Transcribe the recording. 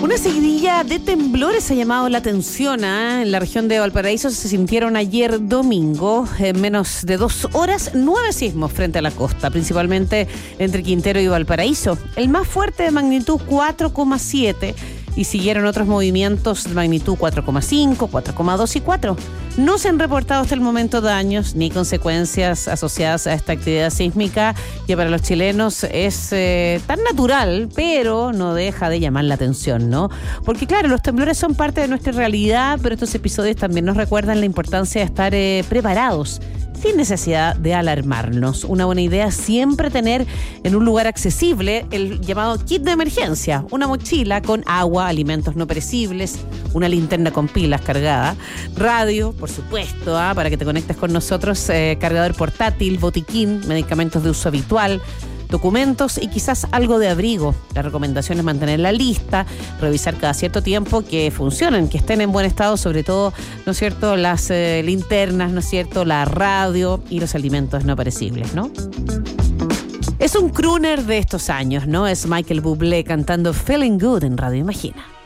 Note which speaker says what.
Speaker 1: Una seguidilla de temblores ha llamado la atención. En la región de Valparaíso se sintieron ayer domingo, en menos de 2 horas, 9 sismos frente a la costa, principalmente entre Quintero y Valparaíso. El más fuerte de magnitud 4,7 y siguieron otros movimientos de magnitud 4,5, 4,2 y 4. No se han reportado hasta el momento daños ni consecuencias asociadas a esta actividad sísmica, que para los chilenos es tan natural, pero no deja de llamar la atención, ¿no? Porque claro, los temblores son parte de nuestra realidad, pero estos episodios también nos recuerdan la importancia de estar preparados, sin necesidad de alarmarnos. Una buena idea siempre tener en un lugar accesible el llamado kit de emergencia, una mochila con agua, alimentos no perecibles, una linterna con pilas cargada, radio, por supuesto, para que te conectes con nosotros, cargador portátil, botiquín, medicamentos de uso habitual, documentos y quizás algo de abrigo. La recomendación es mantener la lista, revisar cada cierto tiempo que funcionen, que estén en buen estado, sobre todo, ¿no es cierto?, las linternas, ¿no es cierto?, la radio y los alimentos no perecibles, ¿no? Es un crooner de estos años, ¿no? Es Michael Bublé cantando Feeling Good en Radio Imagina.